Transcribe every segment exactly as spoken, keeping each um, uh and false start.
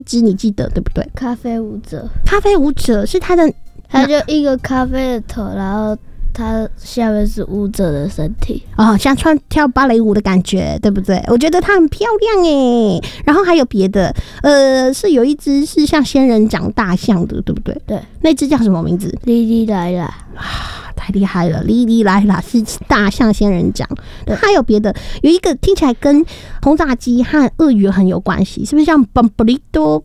只你记得对不对？ 咖啡舞者， 咖啡舞者是他的， 他就一个咖啡的头，然后他下面是舞者的身体， 哦，像穿跳芭蕾舞的感觉，对不对？我觉得她很漂亮耶。然后还有别的，呃，是有一只是像仙人掌大象的，对不对？ 对， 那只叫什么名字？ 莉莉来了， 啊，太厉害了！莉莉来啦，是大象仙人掌。还有别的，有一个听起来跟轰炸机和鳄鱼很有关系，是不是像 Bombardiro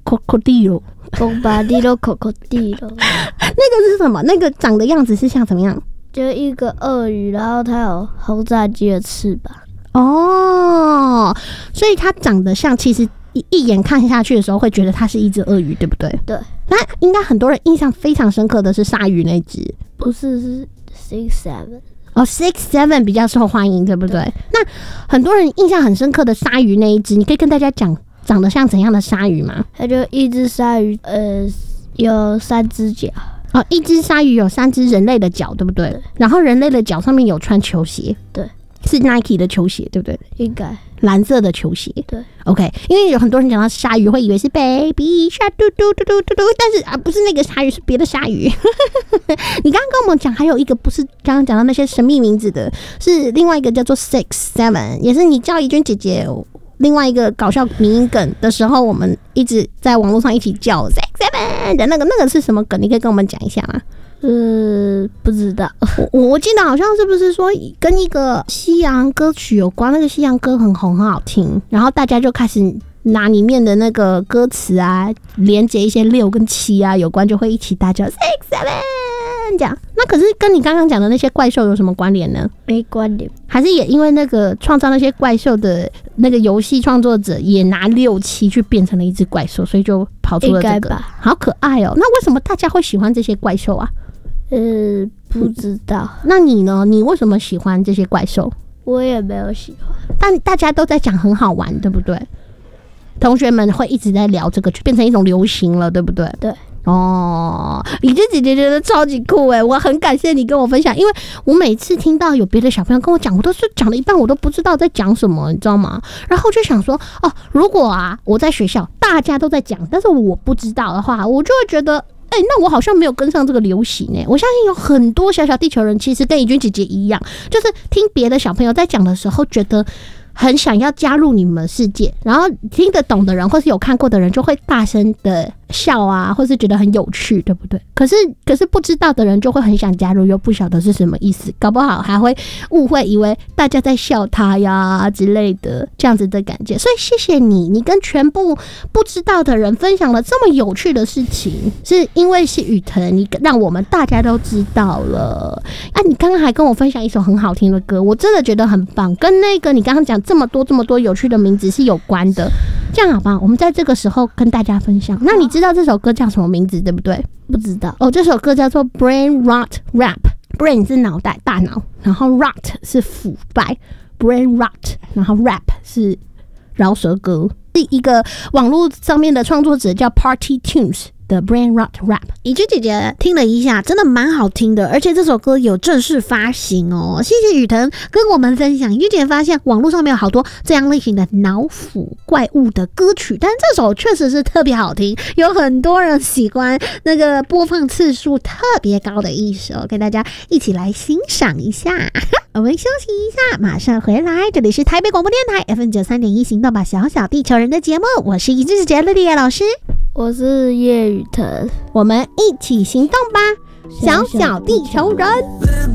Crocodilo？Bombardiro Crocodilo， 那个是什么？那个长的样子是像怎么样？ 就一个鳄鱼，然后它有轰炸机的翅膀。 哦，所以它长得像，其实一一眼看下去的时候，会觉得它是一只鳄鱼，对不对？ 对。 那应该很多人印象非常深刻的是鲨鱼那只， 不是，是 Six Seven。 哦 ，Six Seven 比较受欢迎，对不对？对。那很多人印象很深刻的鲨鱼那一只，你可以跟大家讲长得像怎样的鲨鱼吗？ 它就一只鲨鱼，呃，有三只脚。 哦，一只鲨鱼有三只人类的脚，对不对？对。然后人类的脚上面有穿球鞋， 对， 是 Nike 的球鞋，对不对？ 应该蓝色的球鞋， 对。 OK， 因为有很多人讲到鲨鱼会以为是 Baby Shark 嘟嘟嘟嘟嘟嘟，但是啊，不是那个鲨鱼，是别的鲨鱼。你刚刚跟我们讲还有一个不是刚刚讲到那些神秘名字的，是另外一个叫做 Six Seven， 也是你叫怡君姐姐。另外一个搞笑迷因梗的时候，我们一直在网络上一起叫 Six Seven 的那个，那个是什么梗？你可以跟我们讲一下吗？ 呃，不知道。 我我记得好像是不是说跟一个西洋歌曲有关？那个西洋歌很红，很好听，然后大家就开始拿里面的那个歌词啊，连接一些六跟七啊有关，就会一起大叫 Six Seven。这样，那可是跟你刚刚讲的那些怪兽有什么关联呢？ 没关联， 还是也因为那个创造那些怪兽的那个游戏创作者也拿六七去变成了一只怪兽，所以就跑出了这个，好可爱哦！那为什么大家会喜欢这些怪兽啊？ 呃，不知道。 那你呢？你为什么喜欢这些怪兽？ 我也没有喜欢， 但大家都在讲很好玩，对不对？同学们会一直在聊这个，就变成一种流行了，对不对？ 对。 哦，你这姐姐觉得超级酷哎！我很感谢你跟我分享，因为我每次听到有别的小朋友跟我讲，我都是讲了一半，我都不知道在讲什么，你知道吗？然后就想说，哦，如果啊我在学校大家都在讲，但是我不知道的话，我就会觉得，哎、欸，那我好像没有跟上这个流行哎、欸。我相信有很多小小地球人其实跟怡君姐姐一样，就是听别的小朋友在讲的时候，觉得很想要加入你们世界，然后听得懂的人或是有看过的人就会大声的笑啊，或是觉得很有趣，对不对？可是可是不知道的人就会很想加入，又不晓得是什么意思，搞不好还会误会以为大家在笑他呀之类的，这样子的感觉。所以谢谢你，你跟全部不知道的人分享了这么有趣的事情，是因为是雨腾，你让我们大家都知道了。啊，你刚刚还跟我分享一首很好听的歌，我真的觉得很棒，跟那个你刚刚讲这么多这么多有趣的名字是有关的。这样好吧，我们在这个时候跟大家分享。那你知道这首歌叫什么名字对不对？ 不知道哦，这首歌叫做 Brain Rot Rap。Brain 是脑袋大脑，然后 Rot 是腐败 ，Brain Rot， 然后 Rap 是饶舌歌，是一个网络上面的创作者叫 Party Tunes的 Brain Rot Rap。 怡君姐姐听了一下，真的蛮好听的，而且这首歌有正式发行哦。谢谢雨腾跟我们分享。怡君姐姐发现网络上面有好多这样类型的脑腐怪物的歌曲，但这首确实是特别好听，有很多人喜欢，那个播放次数特别高的一首，跟大家一起来欣赏一下。我们休息一下，马上回来。这里是台北广播电台 F M 九十三点一行动吧小小地球人的节目，我是怡君姐姐乐丽老师， 我是叶雨腾， 我们一起行动吧，小小地球人。